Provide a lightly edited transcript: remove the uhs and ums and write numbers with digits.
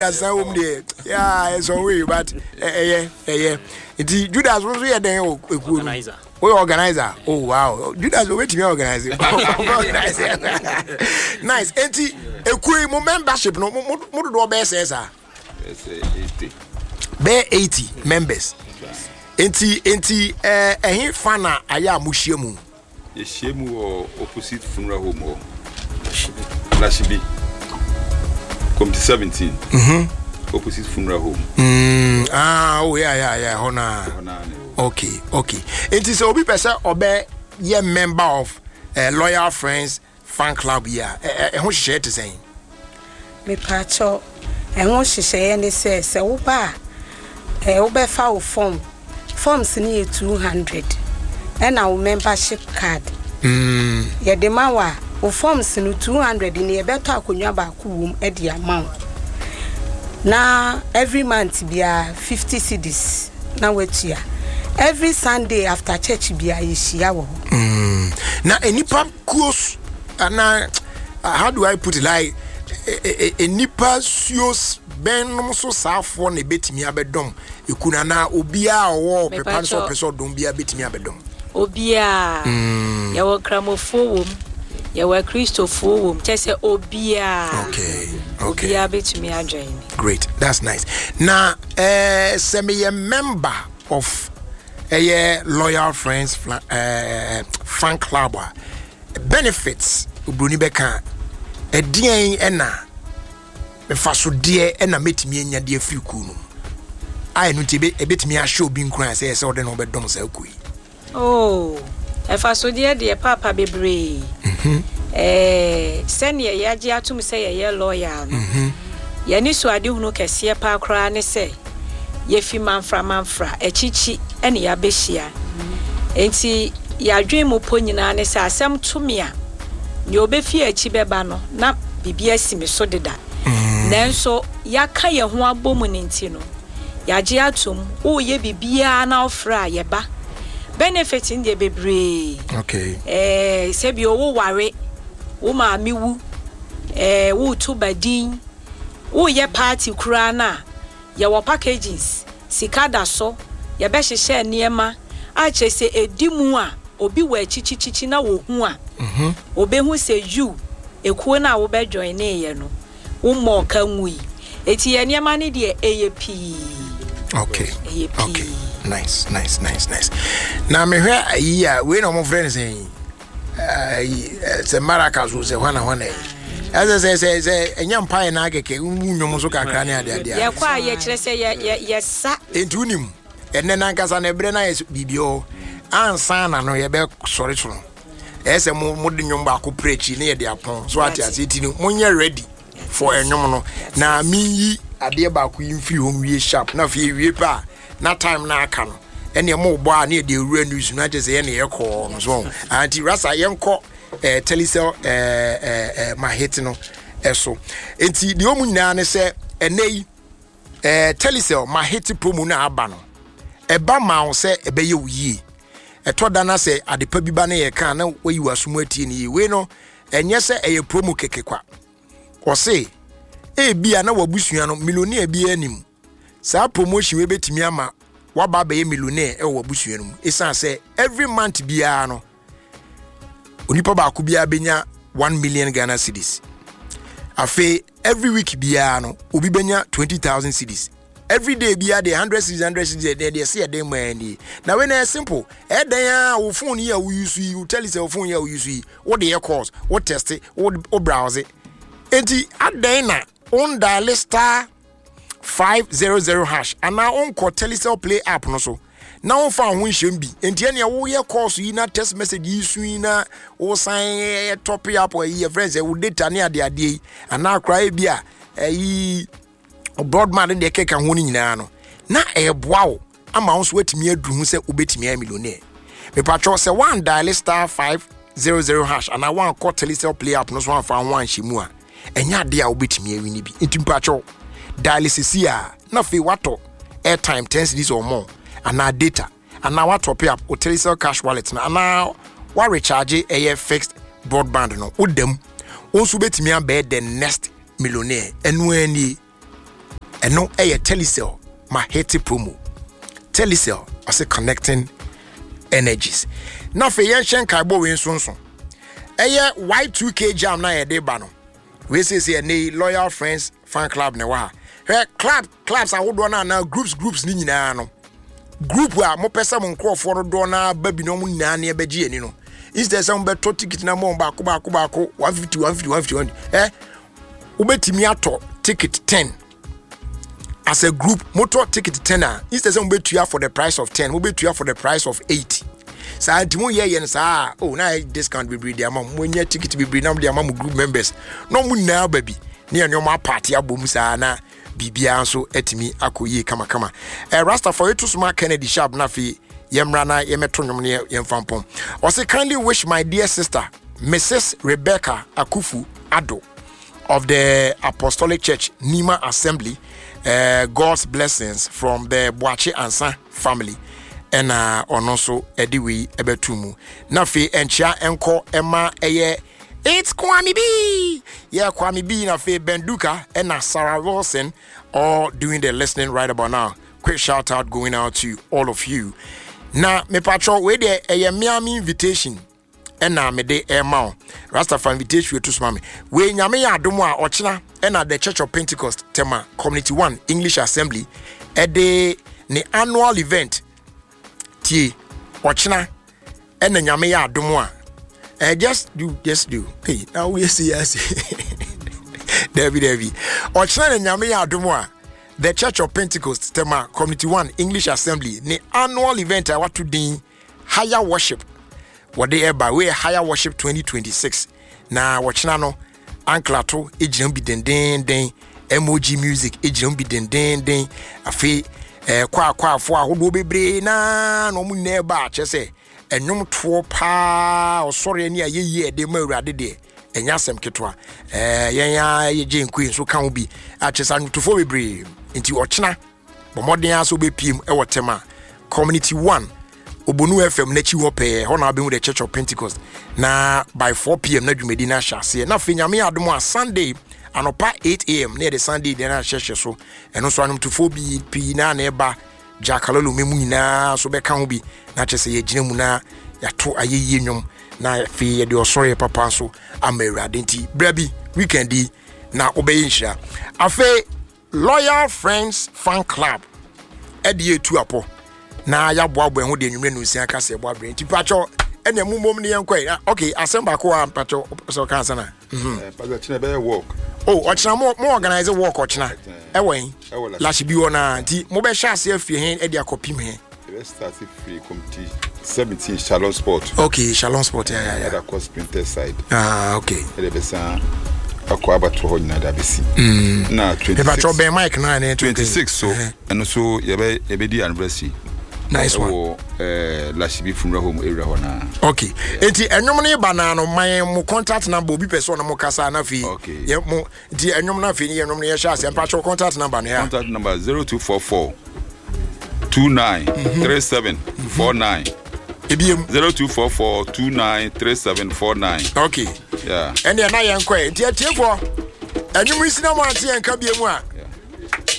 That's how there. Yeah, it's a way, but yeah. It Judas was here then organizer. Oh, organizer. Oh wow. Judas will wait me organize it. Nice. Enti ekui membership no mo do best sir. 80. Be 80 members. Enti ehin fana aya amuhia mu. Ye shemu opposite funeral home or Lashibi. Come to 17. Opposite funeral home. Oh yeah. Hona. Okay. It is obi person obe ye member of Loyal Friends fan club here. Who share to say? Me pacho e won hihye ne se wo ba wo be fa wo forms ni 200 and our membership card. Ye de ma wa wo forms no 200 ni e beto akonwa ba ko wom e de amount. Na every month bia 50 cedis na wetua. Every Sunday after church bia yeshia wo. Na enipa close na how do I put it, like enipa sios benum so safo na betimi abedom ekuna na obia owo prepare so person dom bia betimi abedom obia ya wo kramofo wom ya wa Christopher wom chese obia. Okay. Obia betimi adwen. Great, that's nice. Now semi a member of Loyal Friends fan club benefits Bruni Beka a DN ena me faso de ena metimi enya de afri ku no ai no tibe e betimi a show bi nkran say se ode no be dom sa ku yi. Oh, e faso de papa bebre. Senior yaji atum say ye loyal no. Ye ni so ade hunu kese pa kra ne say ye fi manfra echichi ene ya behia. Enti ya dwen mo po nyina ne say asem tumi a ne obefi achi beba no na bibia simi so deda. Nanso yaka ye ho abomu ne nti no yaje atum o ye bibia na ofra ye ba benefit in the bebre. Okay. Sebi owo ware wo ma miwu wo to badin wo ye party kura na ye wo packages sikada so ye be hihye niema a chese edimu a obi wa chichichichi na wo hu a obe hu se you ekuo na wo be join na ye no wo mo ka nwui eti ye niema ne de AAP. Okay. Nice. Now me hwe ayi we no mo friends saying se maracas wo se hwana as say enyam pai na ageke unwum so kakra ne ade ye kwa ye kire se ye sa entunim enne na nkasa na ebre na ye bibio ansa na no ye be sori tro ese mo de nwom ba ko preach ne ye de apon so ati aseti ni monye ready for enwom no na minyi ade ba ko imfiri hom wie sharp na fi wie pa na time na aka no ene mo bo a ne de ewura news na je se ye ne ye ko no so anti rasa yenko telecel mahit no eso enti de omu nyina ne se enei telecel mahit promo na aba no eba ma wo se ebe ye wuyi etoda na se adepa bi ba na ye kan na wayi wasumu atie ni we no enye se eye promo kekekwa o se bia na wabusua no millionaire bia anim sa promotion we betimi ama waba be millionaire e wabusua no isa se every month bia no onipa ba ku bia benya 1 million Ghana cedis afi every week bia no obi benya 20,000 cedis every day bia de 100 cedis they say dem money na when it's simple e dan wo phone ya wo use you tell us your phone ya wo use what the course what test what browse it enti adan na on dial star 500 hash and now on call Telecel Play app no so now on fa ho nhye bi enti ene wo ye course yi na text message yi su yi na wo sign top up or your friends e wo data ne ade yi and now cry bi a yi broadband de keka ho ni nyina no na e boa wo ama wo so watimi aduru se obetimi a millionaire me patro se one dial star 500 hash and now one call Telecel Play app no so one fa ho anhye mu a enya de a obetimi awini bi enti patro dialysis a na fe wato airtime 10 cedis or more and now data and now what top up o Telecel cash wallet na now what recharge a fixed broadband no udem onso betimi abe the next millionaire enu ani ɛno ɛyɛ Telecel Maheti promo. Telecel ɔsɛ connecting energies. Na fe yɛn hyɛn kaibo we nsonso. Ɛyɛ Y2K jam na yɛde ba no. We say ɛne Loyal Friends fan club ne wa. Clubs ahodoɔ na groups ni nyinaa no. Group a mo pesa mo nkrɔfoɔ do na ba bi no mo nyinaa ne ɛbɛgye ani no. Instead some beto ticket na mo baako 150 ubetimi ato ticket 10 as a group motor ticket 10 instead some betua for the price of 10 ubetua for the price of 80 sa antimo ye yen sa na discount be dey amam mo nya ticket be na mo dey amam group members no mo na ba bi ne enyo party abom sa na bibia so etimi akoyi kama Rasta for you to smart Kennedy sharp na fi yemra na yemeto nwom ne yemfampom. Also kindly wish my dear sister Mrs. Rebecca Akufu Ado of the Apostolic Church Nima Assembly God's blessings from the Boache Ansa family and also ediwi ebetumu na fe enchia enko ema eye it's Kwame B. Yeah, Kwame B na fe Benduka and Sarah Wilson all doing the listening right about now. Quick shout out going out to all of you. Na me patro we de Miami invitation na me de Mount Rastafari invitation to smami we nyame ya adomo a ochina na the Church of Pentecost tema Community 1 English Assembly de ne annual event tie ochina na nyame ya adomo a just do hey now we see yes David ochina na nyame ya adomo a the Church of Pentecost tema Community 1 English Assembly ne annual event I want to do higher worship what they eba we higher worship 2026 na watchna no anklato ejina bi den emoji music ejina bi den afi kwa afo ahodo bebre na no mu na eba chese enwom to pa osore ani ayeye de mawurade de enya asem ketwa yenya yeje nkui so kan obi achesa ntufo bebre nti ochna bomodin aso be piem e tema Community 1 Obonu FM na chi hope ho na be the Church of Pentecost na by 4 p.m. na dwumedi na hyase na fe nyame adomo a Sunday anopa 8 a.m. na the Sunday de na hyehye so eno so anom tufo bi pi na na eba jakalolo memu nyina so be kan ho bi na kyese ye gina mu na yato ayeye nwom na fe ye de osore papa so amawurade nti bra bi weekend na obeye nhira afa Loyal Friends Fan Club edi etu apo na ya boabo ho de nwumre no sia ka se boabo nti pacho ene mumom ne yenkoi okay asemba ko am pacho so kan sana pacho chine be work ochina mo organize work ochina ewen la shi bi wona nti mo be sha ase afie hen edi akopim hen we start free committee 17 Shalom Sport okay Shalom Sport yeah that cost printer side okay ele be sa akwa abato ho nyina da besi na 26 pacho be mic na 26 so eno so ye be di anniversary. Nice one. Lashibi Funeral Home area hona. Okay. Enti enwom ne ba no my mo contact number obi person na mo kasa na fi. Okay. Ye mo enti enwom na fi ni enwom ne ye sha se mpacho contact number no ya. Contact number 0244 293749. Ebiem 0244 293749. Okay. Yeah. Ene na ye nkwa enti atiefo enwom isi na mo ante enka biemu a